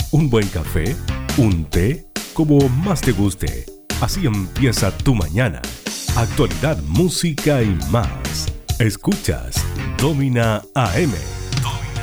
¿Un buen café? ¿Un té? Como más te guste. Así empieza tu mañana. Actualidad, música y más. Escuchas Domina AM.